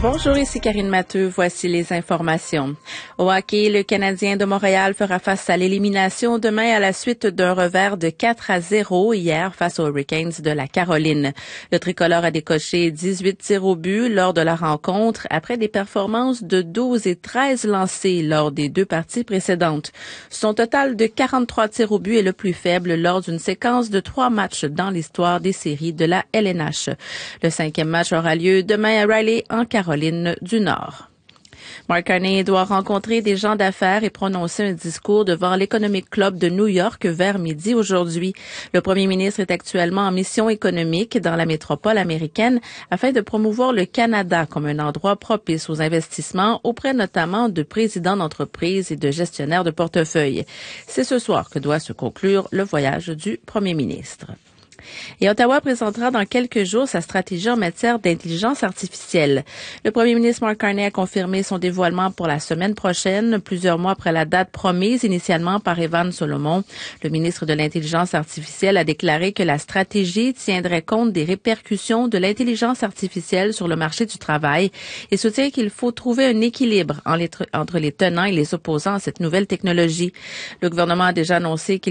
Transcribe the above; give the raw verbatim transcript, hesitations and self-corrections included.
Bonjour, ici Karine Matteux. Voici les informations. Au hockey, le Canadien de Montréal fera face à l'élimination demain à la suite d'un revers de quatre à zéro hier face aux Hurricanes de la Caroline. Le tricolore a décoché dix-huit tirs au but lors de la rencontre après des performances de douze et treize lancés lors des deux parties précédentes. Son total de quarante-trois tirs au but est le plus faible lors d'une séquence de trois matchs dans l'histoire des séries de la L N H. Le cinquième match aura lieu demain à Raleigh en Caroline du Nord. Mark Carney doit rencontrer des gens d'affaires et prononcer un discours devant l'Economic Club de New York vers midi aujourd'hui. Le premier ministre est actuellement en mission économique dans la métropole américaine afin de promouvoir le Canada comme un endroit propice aux investissements auprès notamment de présidents d'entreprises et de gestionnaires de portefeuille. C'est ce soir que doit se conclure le voyage du premier ministre. Et Ottawa présentera dans quelques jours sa stratégie en matière d'intelligence artificielle. Le premier ministre Mark Carney a confirmé son dévoilement pour la semaine prochaine, plusieurs mois après la date promise initialement par Evan Solomon. Le ministre de l'Intelligence artificielle a déclaré que la stratégie tiendrait compte des répercussions de l'intelligence artificielle sur le marché du travail et soutient qu'il faut trouver un équilibre entre les tenants et les opposants à cette nouvelle technologie. Le gouvernement a déjà annoncé qu'il